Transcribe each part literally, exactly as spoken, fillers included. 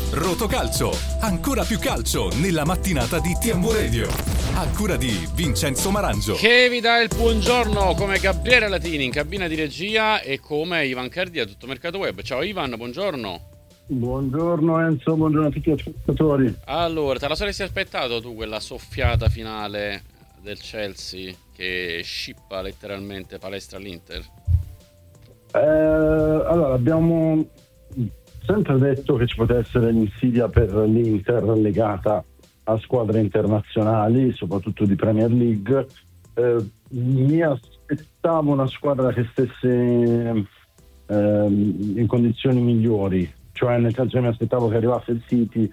Rotocalcio, ancora più calcio nella mattinata di T M Radio, a cura di Vincenzo Marangio, che vi dà il buongiorno come Gabriele Latini in cabina di regia e come Ivan Cardia, tutto Mercato Web. Ciao Ivan, buongiorno. Buongiorno Enzo, buongiorno a tutti gli ascoltatori. Allora, te la saresti aspettato tu quella soffiata finale del Chelsea che scippa letteralmente palestra all'Inter? Eh, allora, abbiamo sempre detto che ci poteva essere l'insidia per l'Inter legata a squadre internazionali, soprattutto di Premier League. Eh, mi aspettavo una squadra che stesse eh, in condizioni migliori, cioè nel senso che mi aspettavo che arrivasse il City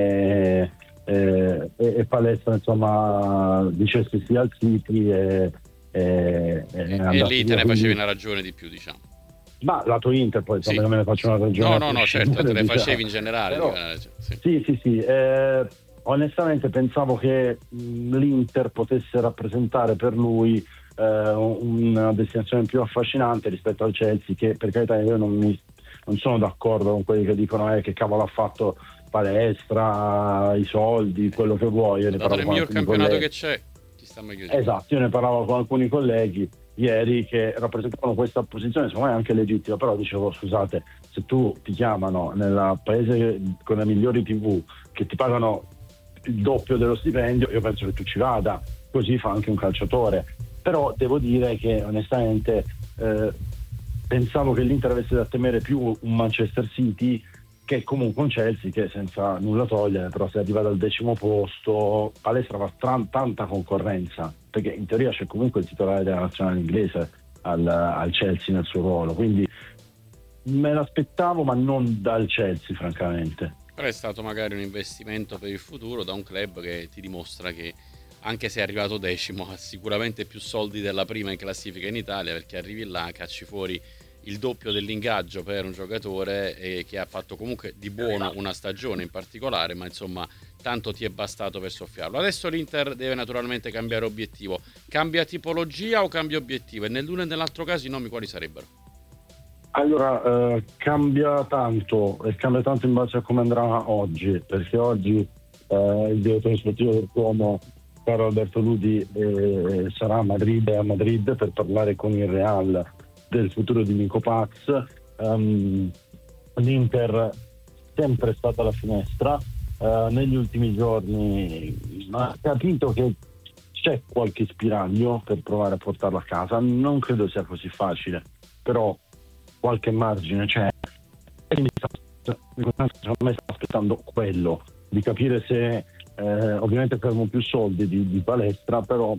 e, e, e palestra insomma dicesse sì al City e, e, e, e lì te ne facevi una ragione di più, diciamo. Ma lato Inter poi sì. non me ne faccio una ragione. No, no, no, certo, te le facevi in generale. Però, sì, sì, sì, sì. Eh, onestamente pensavo che mh, l'Inter potesse rappresentare per lui eh, una destinazione più affascinante rispetto al Chelsea, che per carità io non, mi, non sono d'accordo con quelli che dicono eh, che cavolo ha fatto palestra, i soldi, quello che vuoi. Io ne dato il miglior campionato colleghi. che c'è, ci sta meglio. Esatto, io ne parlavo con alcuni colleghi ieri che rappresentavano questa posizione, secondo me anche legittima, però dicevo scusate, se tu ti chiamano nel paese con le migliori tivù che ti pagano il doppio dello stipendio, io penso che tu ci vada, così fa anche un calciatore. Però devo dire che onestamente eh, pensavo che l'Inter avesse da temere più un Manchester City che comunque un Chelsea che senza nulla togliere, però se arriva dal decimo posto, palestra va tran- tanta concorrenza, perché in teoria c'è comunque il titolare della nazionale inglese al, al Chelsea nel suo ruolo, quindi me l'aspettavo ma non dal Chelsea francamente. Però è stato magari un investimento per il futuro da un club che ti dimostra che anche se è arrivato decimo ha sicuramente più soldi della prima in classifica in Italia, perché arrivi là, cacci fuori il doppio dell'ingaggio per un giocatore e che ha fatto comunque di buono una stagione in particolare, ma insomma tanto ti è bastato per soffiarlo. Adesso l'Inter deve naturalmente cambiare obiettivo. Cambia tipologia o cambia obiettivo? E nell'uno e nell'altro caso i nomi quali sarebbero? Allora, eh, cambia tanto e cambia tanto in base a come andrà oggi, perché oggi eh, il direttore sportivo del Como, Carlo Alberto Ludi, eh, sarà a Madrid, a Madrid per parlare con il Real del futuro di Nico Paz. Um, L'Inter sempre è stata alla finestra, uh, negli ultimi giorni ha capito che c'è qualche spiraglio per provare a portarlo a casa, non credo sia così facile, però qualche margine c'è e quindi secondo me sta aspettando quello, di capire se eh, ovviamente servono più soldi di, di palestra, però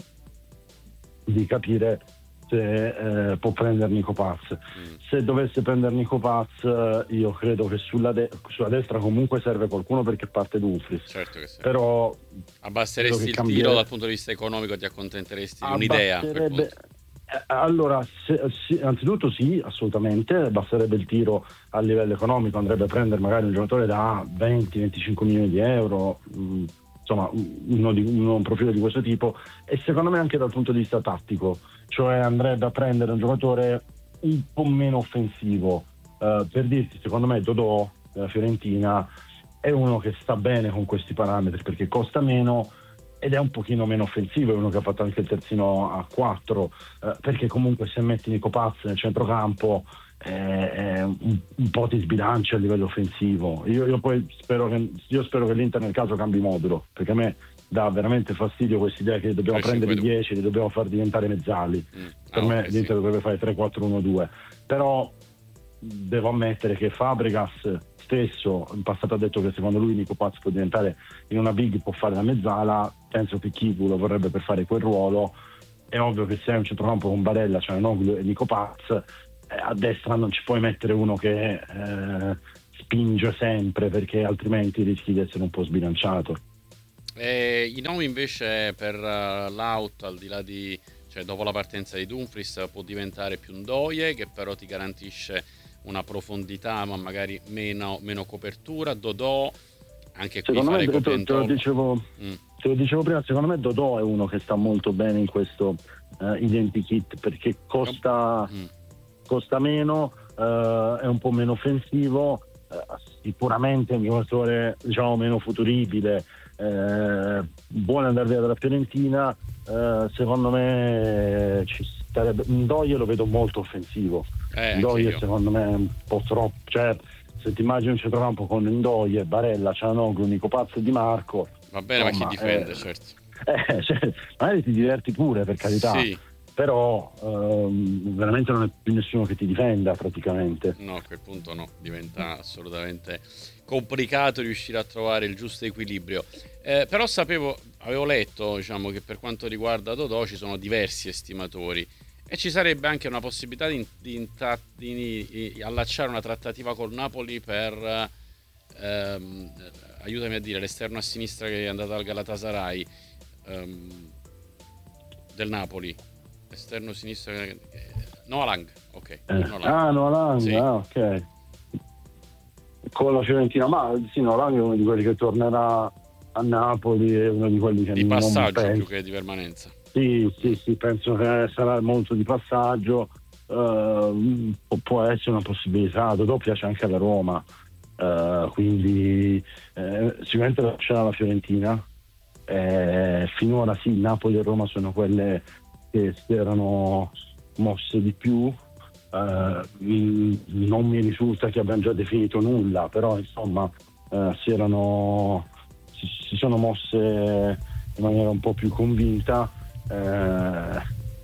di capire se eh, può prendere Nico Paz. Mm. Se dovesse prendere Nico Paz, eh, io credo che sulla, de- sulla destra comunque serve qualcuno perché parte Dumfries. Certo che sì. Però abbasseresti il cambie... tiro dal punto di vista economico, ti accontenteresti di un'idea? Eh, allora, se, sì, anzitutto sì, assolutamente, basterebbe il tiro a livello economico, andrebbe a prendere magari un giocatore da venti venticinque milioni di euro, mh, insomma uno di, uno, un profilo di questo tipo, e secondo me anche dal punto di vista tattico, cioè andrebbe a prendere un giocatore un po' meno offensivo. Uh, per dirti, secondo me Dodò della Fiorentina è uno che sta bene con questi parametri perché costa meno ed è un pochino meno offensivo, è uno che ha fatto anche il terzino a quattro, uh, perché comunque se metti Nico Paz nel centrocampo eh, eh, un, un po' ti sbilancia a livello offensivo. Io, io poi spero che, io spero che l'Inter nel caso cambi modulo, perché a me dà veramente fastidio questa idea che dobbiamo prendere i dieci, li dobbiamo far diventare mezzali. Mm. Per ah, me okay, l'Inter sì. dovrebbe fare tre quattro uno due, però devo ammettere che Fabregas stesso in passato ha detto che secondo lui Nico Paz può diventare in una big, può fare la mezzala. Penso che Chivu lo vorrebbe per fare quel ruolo. È ovvio che se hai un centrocampo con Barella, cioè Noglu e Nico Paz, eh, a destra non ci puoi mettere uno che eh, spinge sempre, perché altrimenti rischi di essere un po' sbilanciato. Eh, I nomi invece per uh, l'out, al di là di, cioè dopo la partenza di Dumfries, può diventare più un Ndoye, che però ti garantisce una profondità ma magari meno, meno copertura. Dodò, anche qui secondo fare me, copia te, te, lo dicevo, mm. te lo dicevo prima, secondo me Dodò è uno che sta molto bene in questo uh, identikit, perché costa, mm. costa meno, uh, è un po' meno offensivo eh, sicuramente un giocatore diciamo meno futuribile, eh, vuole andare via dalla Fiorentina, eh, secondo me ci starebbe. Ndoye lo vedo molto offensivo, eh, Ndoye secondo me è un po' troppo, cioè se ti immagini un centrocampo con Ndoye, Barella, Cianoglu, Nico Pazzo e Di Marco, va bene, insomma, ma chi difende, eh, certo, eh, cioè, magari ti diverti pure, per carità, sì, però ehm, veramente non è più nessuno che ti difenda praticamente. no, a quel punto no, diventa assolutamente complicato riuscire a trovare il giusto equilibrio. Eh, però sapevo, avevo letto, diciamo, che per quanto riguarda Dodò ci sono diversi estimatori e ci sarebbe anche una possibilità di, di, di, di allacciare una trattativa col Napoli per ehm, aiutami a dire, l'esterno a sinistra che è andato al Galatasaray, ehm, del Napoli, esterno sinistro, eh, Noah Lang, ok, Eh, Noah Lang. ah, Noah Lang, sì. ah, ok. Con la Fiorentina, ma sì, Noah Lang è uno di quelli che tornerà a Napoli, è uno di quelli che di non passaggio penso. più che di permanenza. Sì, sì, sì, penso che sarà molto di passaggio, uh, può essere una possibilità. Dodò piace anche alla Roma, uh, quindi eh, sicuramente lascerà la Fiorentina. Eh, finora sì, Napoli e Roma sono quelle che si erano mosse di più. Uh, non mi risulta che abbiano già definito nulla, però insomma uh, si erano si, si sono mosse in maniera un po' più convinta, uh,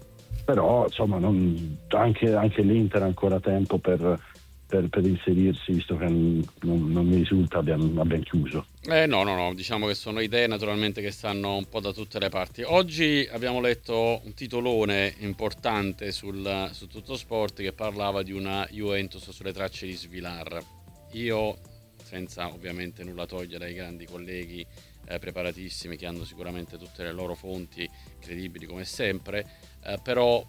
però insomma non, anche, anche l'Inter ha ancora tempo per, per, per inserirsi, visto che non, non mi risulta abbiamo, abbiamo chiuso. Eh no, no, no, diciamo che sono idee naturalmente che stanno un po' da tutte le parti. Oggi abbiamo letto un titolone importante sul, su Tutto Sport che parlava di una Juventus sulle tracce di Svilar. Io, senza ovviamente nulla togliere ai grandi colleghi eh, preparatissimi che hanno sicuramente tutte le loro fonti credibili come sempre, eh, però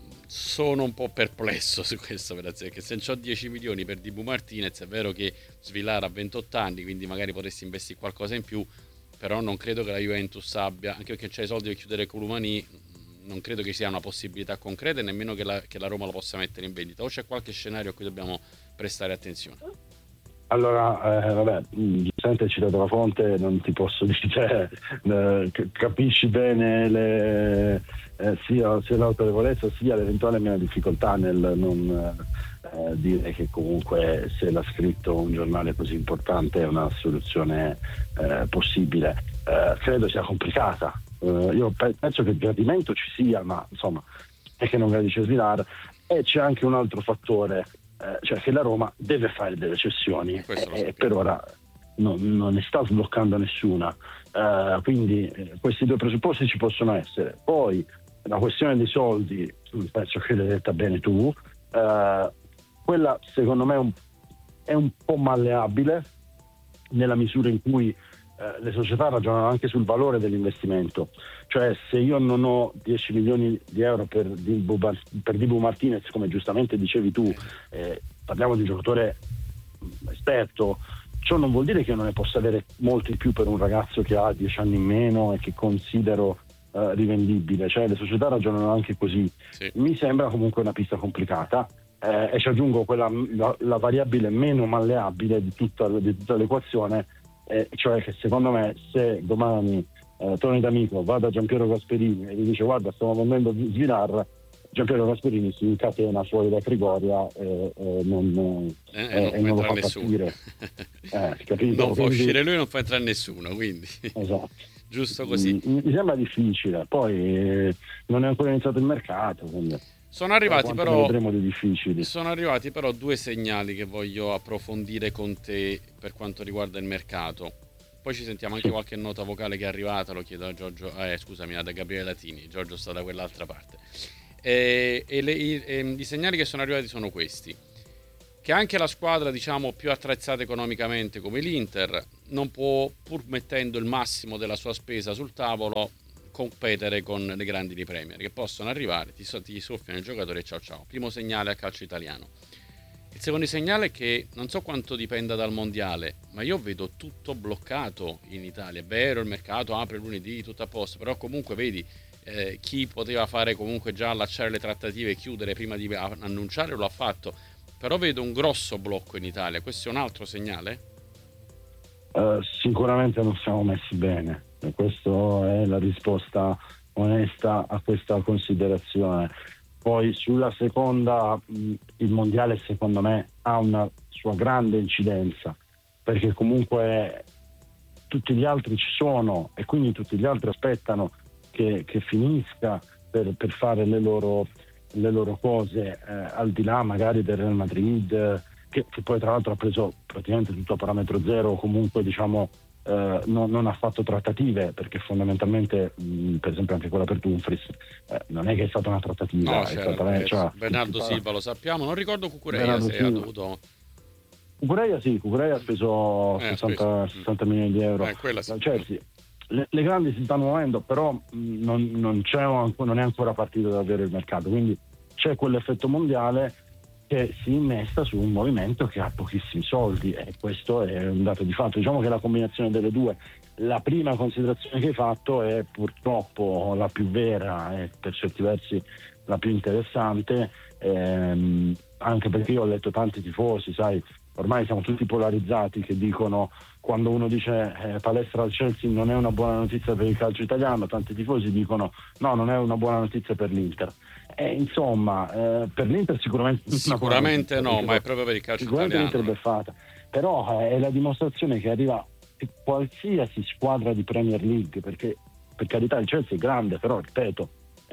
sono un po' perplesso su questo, perché se ho dieci milioni per Dibu Martinez è vero che Svilar ha ventotto anni, quindi magari potresti investire qualcosa in più, però non credo che la Juventus abbia, anche perché c'è i soldi per chiudere Columani, non credo che sia una possibilità concreta e nemmeno che la, che la Roma lo possa mettere in vendita. O c'è qualche scenario a cui dobbiamo prestare attenzione? Allora, eh, vabbè, giustamente hai citato la fonte, non ti posso dire, eh, capisci bene le, eh, sia, sia l'autorevolezza sia l'eventuale mia difficoltà nel non eh, dire che comunque se l'ha scritto un giornale così importante è una soluzione eh, possibile. Eh, credo sia complicata. Eh, io pe- penso che il gradimento ci sia, ma insomma è che non gradisce Svilar, e c'è anche un altro fattore. Eh, cioè che la Roma deve fare delle cessioni e eh, per ora non, non ne sta sbloccando nessuna, uh, quindi eh, questi due presupposti ci possono essere. Poi la questione dei soldi, penso che l'hai detta bene tu, uh, quella secondo me è un, è un po' malleabile nella misura in cui Uh, le società ragionano anche sul valore dell'investimento, cioè se io non ho dieci milioni di euro per Dibu, per Dibu Martinez, come giustamente dicevi tu, eh, parliamo di un giocatore esperto, ciò non vuol dire che io non ne possa avere molti più per un ragazzo che ha dieci anni in meno e che considero uh, rivendibile, cioè le società ragionano anche così. Sì. Mi sembra comunque una pista complicata. Eh, e ci aggiungo quella, la, la variabile meno malleabile di tutta, di tutta l'equazione, Eh, cioè che secondo me se domani eh, Tony D'Amico va da Giampiero Gasperini e gli dice guarda stiamo vendendo Svilar, Giampiero Gasperini si incatena fuori da Trigoria e, e non, eh, eh, non, e non lo fa nessuno. eh, capito? Non fa quindi, uscire lui, non fa entrare nessuno, quindi esatto. Giusto così. Mi, mi sembra difficile, poi eh, non è ancora iniziato il mercato, quindi Sono arrivati, però, di difficili. sono arrivati però due segnali che voglio approfondire con te per quanto riguarda il mercato. Poi ci sentiamo anche qualche nota vocale che è arrivata, lo chiedo a Giorgio, eh, scusami, da Gabriele Latini. Giorgio sta da quell'altra parte. E, e, le, e i segnali che sono arrivati sono questi: che anche la squadra, diciamo, più attrezzata economicamente come l'Inter non può, pur mettendo il massimo della sua spesa sul tavolo, competere con le grandi di Premier che possono arrivare, ti, ti soffiano il giocatore e ciao ciao. Primo segnale al calcio italiano. Il secondo segnale è che non so quanto dipenda dal mondiale, ma io vedo tutto bloccato in Italia. È vero, il mercato apre lunedì, tutto a posto, però comunque vedi eh, chi poteva fare comunque già allacciare le trattative e chiudere prima di annunciare lo ha fatto, però vedo un grosso blocco in Italia. Questo è un altro segnale? Uh, sicuramente non siamo messi bene, e questa è la risposta onesta a questa considerazione. Poi sulla seconda, mh, il mondiale secondo me ha una sua grande incidenza, perché comunque tutti gli altri ci sono e quindi tutti gli altri aspettano che, che finisca per, per fare le loro, le loro cose, eh, al di là magari del Real Madrid, che, che poi tra l'altro ha preso praticamente tutto a parametro zero, o comunque diciamo eh, non, non ha fatto trattative, perché fondamentalmente mh, per esempio anche quella per Dumfries eh, non è che è stata una trattativa, No, è c'era, stata, eh, cioè, Bernardo si Silva lo sappiamo, non ricordo Cucurella Bernardo se era Silva. dovuto... Cucurella sì, Cucurella ha speso Eh, sessanta, speso. sessanta milioni di euro Eh, quella sì. dal Chelsea. Le, le grandi si stanno muovendo, però mh, non, non, c'è, non è ancora partito davvero il mercato, quindi c'è quell'effetto mondiale che si innesta su un movimento che ha pochissimi soldi, e questo è un dato di fatto. Diciamo che la combinazione delle due, la prima considerazione che hai fatto è purtroppo la più vera e per certi versi la più interessante, ehm, anche perché io ho letto tanti tifosi, sai, ormai siamo tutti polarizzati, che dicono, quando uno dice eh, palestra al Chelsea non è una buona notizia per il calcio italiano, tanti tifosi dicono no, non è una buona notizia per l'Inter. E insomma, eh, per l'Inter sicuramente Sicuramente notizia, no, ma è proprio per il calcio sicuramente italiano. l'Inter è beffata, però eh, è la dimostrazione che arriva qualsiasi squadra di Premier League, perché per carità il Chelsea è grande, però ripeto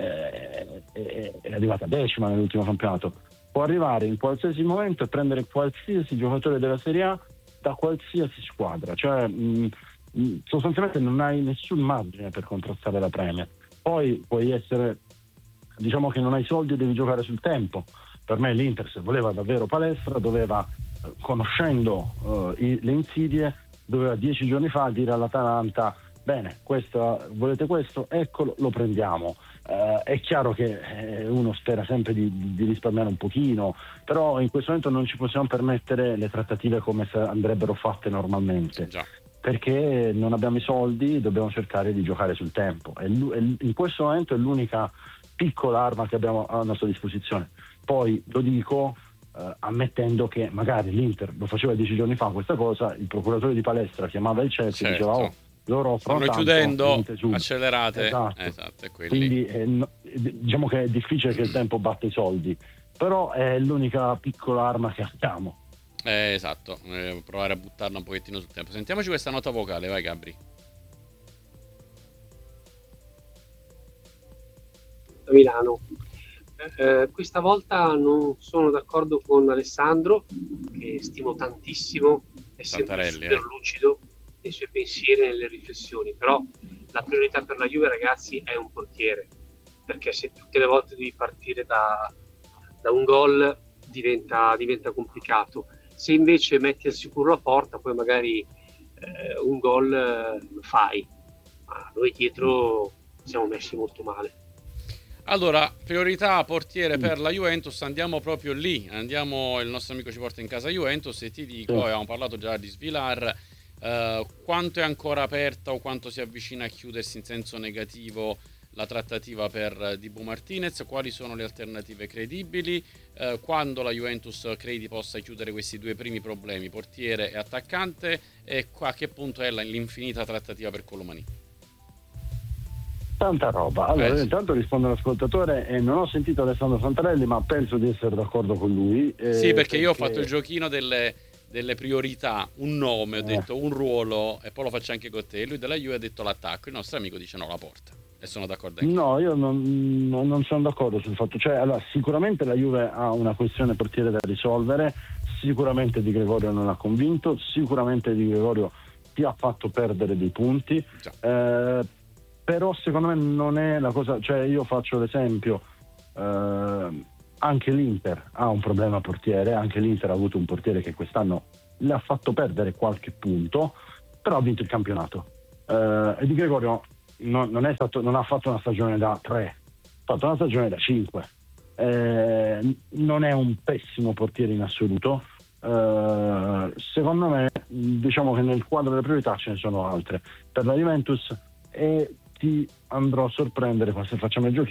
eh, è, è arrivata decima nell'ultimo campionato, può arrivare in qualsiasi momento e prendere qualsiasi giocatore della Serie A da qualsiasi squadra, cioè mh, mh, sostanzialmente non hai nessun margine per contrastare la Premier. Poi puoi essere, diciamo che non hai soldi e devi giocare sul tempo. Per me l'Inter, se voleva davvero palestra, doveva, conoscendo uh, i, le insidie, doveva dieci giorni fa dire all'Atalanta bene, questo, volete questo? Eccolo, lo prendiamo. Uh, è chiaro che eh, uno spera sempre di, di risparmiare un pochino, però in questo momento non ci possiamo permettere le trattative come se andrebbero fatte normalmente. Già. Perché non abbiamo i soldi, dobbiamo cercare di giocare sul tempo, e in questo momento è l'unica piccola arma che abbiamo a nostra disposizione. Poi lo dico eh, ammettendo che magari l'Inter lo faceva dieci giorni fa questa cosa, il procuratore di palestra chiamava il Chelsea e Certo. diceva oh, loro stanno tanto, chiudendo, accelerate. Esatto. Esatto, è quelli. Quindi eh, no, diciamo che è difficile che il tempo batta i soldi, però è l'unica piccola arma che abbiamo. Eh, esatto, eh, provare a buttarla un pochettino sul tempo. Sentiamoci questa nota vocale, vai Gabri. Milano. Eh, questa volta non sono d'accordo con Alessandro, che stimo tantissimo, è sempre super eh. lucido nei suoi pensieri e nelle riflessioni, però la priorità per la Juve, ragazzi, è un portiere, perché se tutte le volte devi partire da, da un gol diventa, diventa complicato. Se invece metti al sicuro la porta, poi magari eh, un gol eh, lo fai, ma noi dietro siamo messi molto male. Allora, priorità portiere per la Juventus, andiamo proprio lì, andiamo, il nostro amico ci porta in casa Juventus e ti dico, Sì. abbiamo parlato già di Svilar, eh, quanto è ancora aperta o quanto si avvicina a chiudersi in senso negativo la trattativa per Dibu Martinez, quali sono le alternative credibili, eh, quando la Juventus credi possa chiudere questi due primi problemi, portiere e attaccante, e a che punto è la, l'infinita trattativa per Colomani? Tanta roba. Allora, eh, sì. intanto rispondo all'ascoltatore e non ho sentito Alessandro Santarelli, ma penso di essere d'accordo con lui. Eh, sì, perché, perché io ho perché... fatto il giochino delle, delle priorità, un nome, ho eh. detto un ruolo, e poi lo faccio anche con te. Lui della Juve ha detto l'attacco, il nostro amico dice no, la porta. E sono d'accordo anche. No, io non, non, non sono d'accordo sul fatto, cioè allora, sicuramente la Juve ha una questione portiere da risolvere, sicuramente Di Gregorio non ha convinto, sicuramente Di Gregorio ti ha fatto perdere dei punti, eh, però secondo me non è la cosa, cioè io faccio l'esempio, eh, anche l'Inter ha un problema portiere, anche l'Inter ha avuto un portiere che quest'anno le ha fatto perdere qualche punto, però ha vinto il campionato, eh, e Di Gregorio non, non, è stato, non ha fatto una stagione da tre, ha fatto una stagione da cinque, eh, non è un pessimo portiere in assoluto. Uh, secondo me, diciamo che nel quadro delle priorità ce ne sono altre per la Juventus, e ti andrò a sorprendere se facciamo il giochino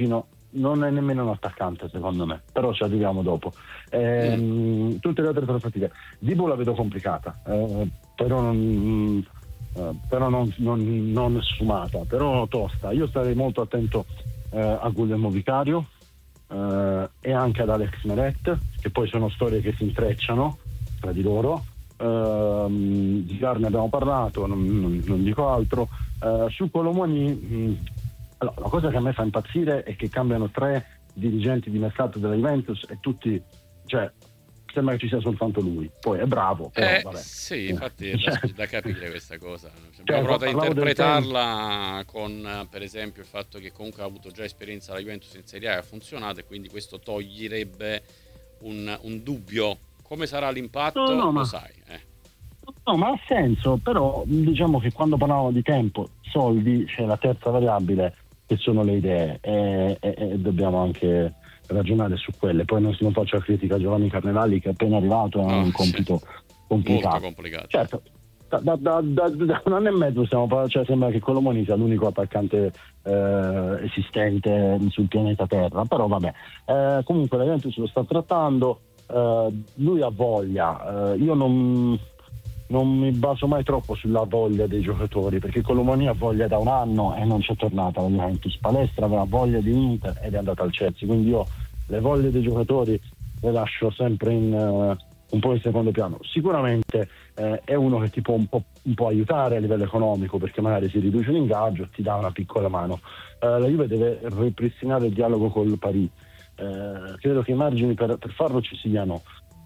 non è nemmeno un attaccante secondo me, però ci arriviamo dopo. Eh, mm. Tutte le altre trattative Dibu la vedo complicata, eh, però non, eh, però non, non, non sfumata, però tosta. Io starei molto attento eh, a Guglielmo Vicario eh, e anche ad Alex Meret, che poi sono storie che si intrecciano tra di loro. Uh, di Gar ne abbiamo parlato, non, non, non dico altro. Uh, su Colomoni, mh, allora, la cosa che a me fa impazzire è che cambiano tre dirigenti di mercato della Juventus e tutti, cioè, sembra che ci sia soltanto lui. Poi è bravo, però eh, vabbè. Sì, infatti è da, da capire questa cosa. Cioè, Abbiamo provato a interpretarla con, per esempio, il fatto che comunque ha avuto già esperienza alla Juventus in Serie A e ha funzionato, e quindi questo toglierebbe un, un dubbio. Come sarà l'impatto? No, no, lo ma... sai. Eh. No, ma ha senso, però diciamo che quando parlavamo di tempo, soldi, c'è la terza variabile che sono le idee e, e, e dobbiamo anche ragionare su quelle. Poi non, non faccio la critica a Giovanni Carnevali, che è appena arrivato, ha no, un compito certo. complicato. Molto complicato. Certo, da, da, da, da, da un anno e mezzo stiamo parlando, cioè sembra che Colomoni sia l'unico attaccante eh, esistente sul pianeta Terra, però vabbè. Eh, comunque la Juventus lo sta trattando. Uh, lui ha voglia, uh, io non, non mi baso mai troppo sulla voglia dei giocatori, perché Colomoni ha voglia da un anno e non c'è tornata la Juventus. Palestra aveva voglia di Inter ed è andata al Chelsea, quindi io le voglie dei giocatori le lascio sempre in, uh, un po' in secondo piano. Sicuramente uh, è uno che ti può un po', un po' aiutare a livello economico, perché magari si riduce l'ingaggio, ti dà una piccola mano. Uh, la Juve deve ripristinare il dialogo col Paris. Eh, credo che i margini per, per farlo ci siano,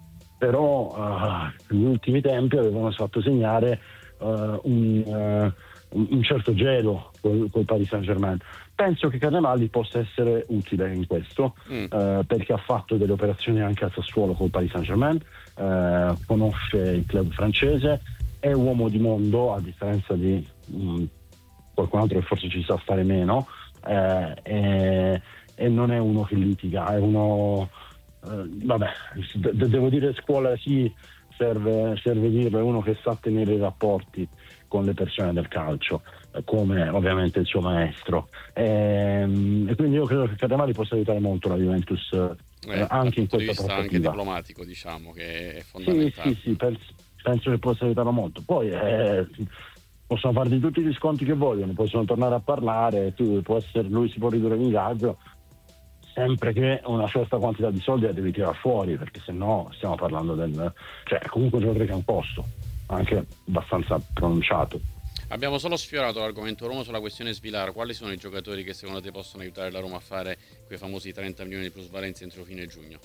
però uh, negli ultimi tempi avevano fatto segnare uh, un, uh, un certo gelo col, col Paris Saint-Germain. Penso che Carnevali possa essere utile in questo, mm. uh, perché ha fatto delle operazioni anche a Sassuolo col Paris Saint-Germain, uh, conosce il club francese, è uomo di mondo, a differenza di um, qualcun altro che forse ci sa stare meno, uh, e e non è uno che litiga, è uno eh, vabbè, de- devo dire scuola sì, serve, serve dirlo, è uno che sa tenere i rapporti con le persone del calcio, eh, come ovviamente il suo maestro, e, e quindi io credo che Carnevali possa aiutare molto la Juventus eh, eh, anche in questa vista trattativa. Anche diplomatico, diciamo, che è fondamentale. Sì, sì, sì, penso, penso che possa aiutarlo molto. Poi eh, possono farti tutti gli sconti che vogliono, possono tornare a parlare, tu, può essere, lui si può ridurre l'ingaggio, sempre che una certa quantità di soldi la devi tirare fuori, perché se no stiamo parlando del, cioè comunque un giocatore che ha un costo anche abbastanza pronunciato. Abbiamo solo sfiorato l'argomento Roma sulla questione Svilar. Quali sono i giocatori che secondo te possono aiutare la Roma a fare quei famosi trenta milioni di plusvalenza entro fine giugno?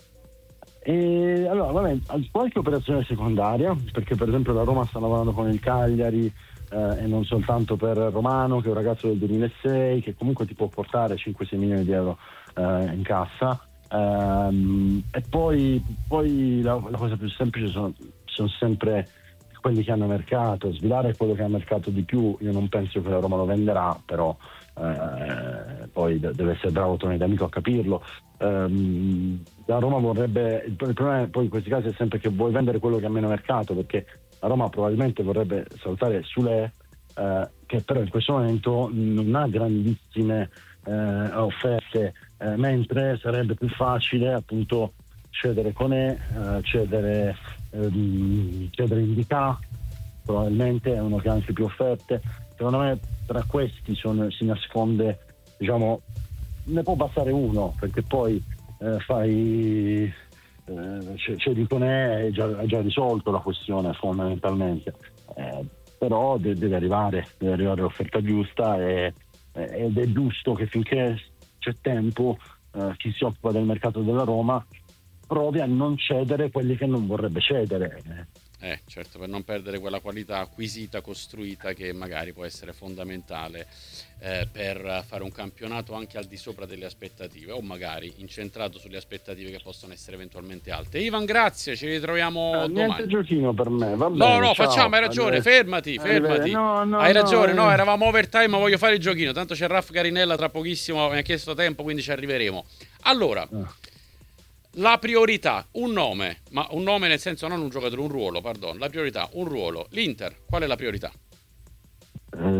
E allora vabbè, qualche operazione secondaria, perché per esempio la Roma sta lavorando con il Cagliari eh, e non soltanto per Romano, che è un ragazzo del duemilasei che comunque ti può portare cinque sei milioni di euro Uh, in cassa, um, e poi, poi la, la cosa più semplice sono, sono sempre quelli che hanno mercato. Svilar è quello che ha mercato di più, io non penso che la Roma lo venderà, però uh, poi de- deve essere bravo Tony D'Amico a capirlo. Um, la Roma vorrebbe, il problema poi in questi casi è sempre che vuoi vendere quello che ha meno mercato, perché la Roma probabilmente vorrebbe saltare Sule, uh, che però in questo momento non ha grandissime uh, offerte, Eh, mentre sarebbe più facile appunto cedere Conè, eh, cedere ehm, cedere Indica, probabilmente è uno che ha anche più offerte. Secondo me tra questi sono, si nasconde, diciamo, ne può passare uno, perché poi eh, fai eh, cedi Conè, è già, è già risolto la questione fondamentalmente, eh, però de- deve arrivare deve arrivare l'offerta giusta, e, ed è giusto che finché c'è tempo, eh, chi si occupa del mercato della Roma provi a non cedere quelli che non vorrebbe cedere. Eh, certo, per non perdere quella qualità acquisita, costruita, che magari può essere fondamentale eh, per fare un campionato anche al di sopra delle aspettative, o magari incentrato sulle aspettative che possono essere eventualmente alte. Ivan, grazie, ci ritroviamo eh, domani. Niente giochino per me, va no, bene. No, no, ciao. facciamo, hai ragione, Arrivederci. fermati, fermati. No, no, hai ragione, no, no, eh. eravamo overtime, ma voglio fare il giochino. Tanto c'è Raff Garinella tra pochissimo, mi ha chiesto tempo, quindi ci arriveremo. Allora, Eh. la priorità, un nome, ma un nome nel senso non un giocatore, un ruolo, pardon. La priorità, un ruolo. L'Inter, qual è la priorità? Eh,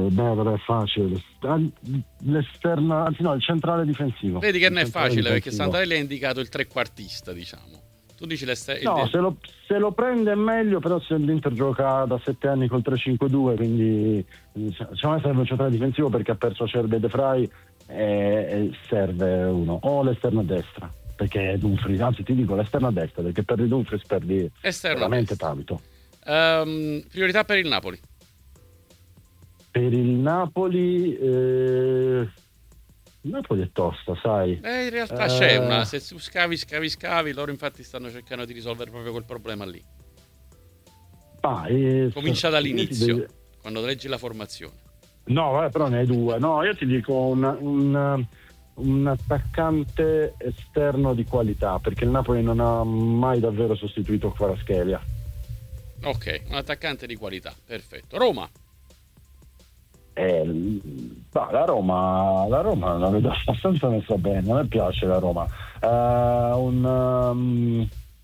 beh, però è facile. L'esterna, anzi no, il centrale difensivo. Vedi che non è facile difensivo. perché Santarelli ha indicato il trequartista, diciamo. Tu dici l'ester- No, il... se lo, se lo prende è meglio, però se l'Inter gioca da sette anni col tre cinque due, quindi secondo me serve un centrale difensivo perché ha perso Acerbi e De Vrij e, e serve uno. O l'esterno a destra, perché Dumfries, anzi ti dico l'esterno a destra, perché perdi Dumfries perdi Esterno veramente destra. tanto. Um, priorità per il Napoli? Per il Napoli... Eh... Il Napoli è tosta, sai. Eh, in realtà eh... c'è una, se tu scavi, scavi, scavi, loro infatti stanno cercando di risolvere proprio quel problema lì. Ah, eh... Comincia dall'inizio, devi... quando leggi la formazione. No, vabbè, però ne hai due. No, io ti dico un, un, un attaccante esterno di qualità, perché il Napoli non ha mai davvero sostituito Kvaratskhelia. Ok, un attaccante di qualità, perfetto. Roma? Eh, bah, la Roma la Roma la vedo abbastanza messa bene, a me piace la Roma. Uh, un, um,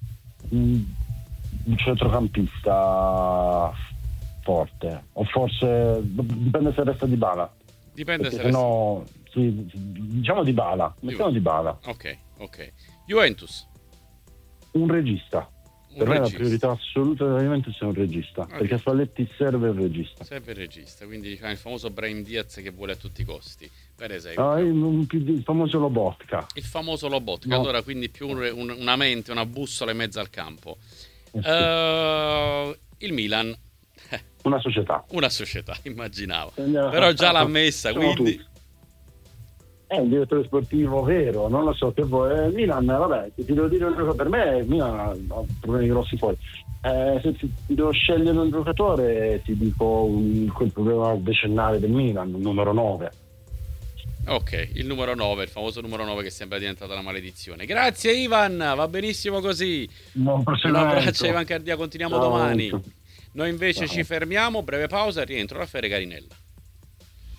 un centrocampista forte, o forse dipende se resta Dybala, Dipende se se no sì, diciamo Dybala, mettiamo Dybala. Ok, ok. Juventus? Un regista. Un Per regista. me la priorità assoluta della Juventus è un regista, Okay. perché a Spalletti serve il regista. Serve il regista, quindi diciamo il famoso Brahim Diaz che vuole a tutti i costi, per esempio. Ah, il, il famoso Lobotka. Il famoso Lobotka, No. allora quindi più un, un, una mente, una bussola in mezzo al campo. Eh sì. Uh, il Milan, Una società. una società, immaginavo. Andiamo- Però già l'ha messa, Siamo quindi... tutti. È un direttore sportivo vero, non lo so che vuoi. Eh, Milan, vabbè, ti devo dire una cosa, per me Milan ha problemi grossi poi. Eh, se ti, ti devo scegliere un giocatore, ti dico un, quel problema decennale del Milan, il numero nove. Ok, il numero nove, il famoso numero nove che sembra diventata una maledizione. Grazie Ivan, va benissimo così. Buon Un proseguimento. abbraccio Ivan Cardia, continuiamo Ciao. domani. Noi invece Ciao. ci fermiamo, breve pausa e rientro Raffaele Garinella.